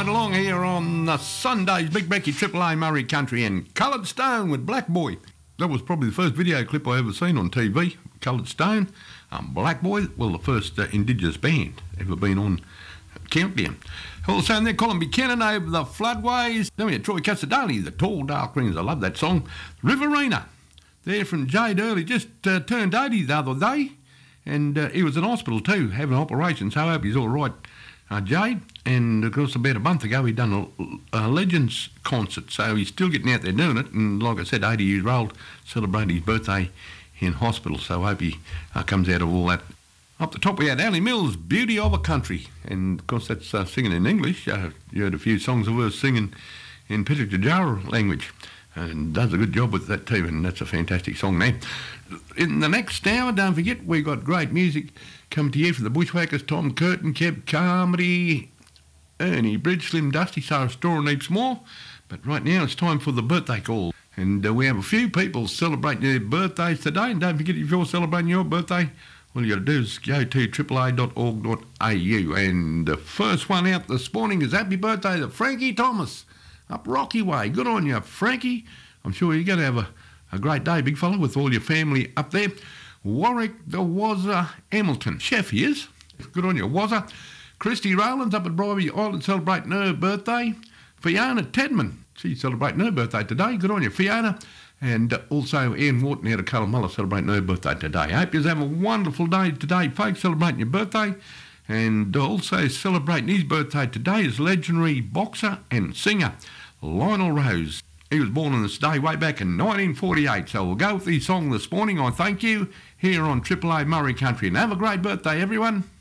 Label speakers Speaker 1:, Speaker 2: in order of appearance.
Speaker 1: right along here on the Sunday's Big Becky Triple A Murray Country and Coloured Stone with Black Boy. That was probably the first video clip I ever seen on TV, Coloured Stone. Black Boy, well, the first Indigenous band ever been on Countdown. Also, and they're Colin Buchanan over the floodways. Then we had Troy Casadali, the Tall Dark Rings. I love that song. Riverina, there from Jade Early, just turned 80 the other day. And he was in hospital too, having an operation, so I hope he's all right, Jade. And of course, about a month ago, he'd done a Legends concert, so he's still getting out there doing it. And like I said, 80 years old, celebrating his birthday in hospital, so I hope he comes out of all that. Up the top, we had Ali Mills, Beauty of a Country. And of course, that's singing in English. You heard a few songs of her singing in Pitjantjatjara language. And does a good job with that too, and that's a fantastic song there. In the next hour, don't forget, we've got great music coming to you from the Bushwhackers, Tom Curtin, Kev Carmody, Ernie Bridge, Slim Dusty, Sarah Storr and heaps more. But right now it's time for the birthday call. And we have a few people celebrating their birthdays today. And don't forget, if you're celebrating your birthday, all you got to do is go to aaa.org.au. And the first one out this morning is happy birthday to Frankie Thomas up Rocky Way. Good on you, Frankie. I'm sure you're going to have a great day, big fella, with all your family up there. Warwick the Wazza Hamilton. Chef he is. Good on you, Wazza. Christy Rowlands up at Bribey Island celebrating her birthday. Fiona Tedman, she's celebrating her birthday today. Good on you, Fiona. And also Ian Wharton out of Colomulla celebrating her birthday today. Hope you have a wonderful day today, folks, celebrating your birthday. And also celebrating his birthday today is legendary boxer and singer Lionel Rose. He was born on this day way back in 1948. So we'll go with his song this morning, I Thank You, here on Triple A Murray Country. And have a great birthday, everyone.